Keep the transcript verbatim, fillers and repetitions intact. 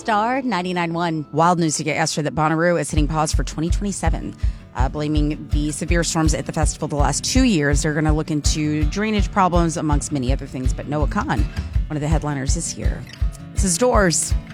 Star ninety-nine point one. Wild news to get yesterday that Bonnaroo is hitting pause for twenty twenty-seven. Uh, blaming the severe storms at the festival the last two years. They're going to look into drainage problems, amongst many other things. But Noah Kahan, one of the headliners this year. This is Doors.